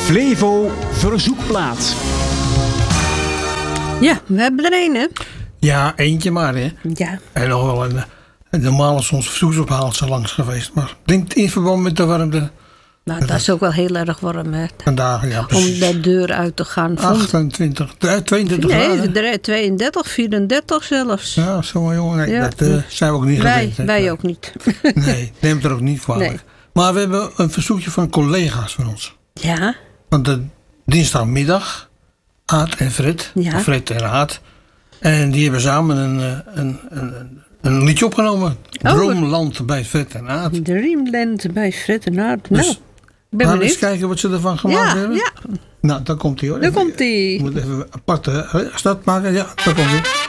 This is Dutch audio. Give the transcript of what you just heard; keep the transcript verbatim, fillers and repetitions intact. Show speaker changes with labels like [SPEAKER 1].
[SPEAKER 1] Flevo Verzoekplaat.
[SPEAKER 2] Ja, we hebben er een, hè?
[SPEAKER 3] Ja, eentje maar, hè.
[SPEAKER 2] Ja.
[SPEAKER 3] En nog wel een, een normaal is ons verzoekophaal langs geweest. Maar ik denk in verband met de warmte.
[SPEAKER 2] Nou, dat is ook wel heel erg warm, hè?
[SPEAKER 3] Vandaag, ja,
[SPEAKER 2] Om
[SPEAKER 3] precies.
[SPEAKER 2] de deur uit te gaan.
[SPEAKER 3] achtentwintig, tweeëntwintig graden.
[SPEAKER 2] Nee, tweeëndertig, vierendertig zelfs.
[SPEAKER 3] Ja, zo jongen. Nee,
[SPEAKER 2] Ja.
[SPEAKER 3] dat uh, zijn we ook niet
[SPEAKER 2] wij,
[SPEAKER 3] gewend. Hè.
[SPEAKER 2] Wij ook niet.
[SPEAKER 3] Nee, neemt er ook niet kwalijk.
[SPEAKER 2] Nee.
[SPEAKER 3] Maar we hebben een verzoekje van collega's van ons.
[SPEAKER 2] Ja.
[SPEAKER 3] Want de dinsdagmiddag, Aad en Fred,
[SPEAKER 2] Ja.
[SPEAKER 3] of Fred en Aad. En die hebben samen een, een, een, een, een liedje opgenomen.
[SPEAKER 2] Oh.
[SPEAKER 3] Droomland bij Fred en Aad.
[SPEAKER 2] Dreamland bij Fred en Aard.
[SPEAKER 3] Dus,
[SPEAKER 2] Nou, ik ben
[SPEAKER 3] laten we eens
[SPEAKER 2] benieuwd.
[SPEAKER 3] kijken wat ze ervan gemaakt
[SPEAKER 2] Ja,
[SPEAKER 3] hebben.
[SPEAKER 2] ja.
[SPEAKER 3] Nou, daar komt hij hoor.
[SPEAKER 2] Daar
[SPEAKER 3] Even-
[SPEAKER 2] komt-ie.
[SPEAKER 3] Ik moet even een aparte start maken. Ja, daar komt hij.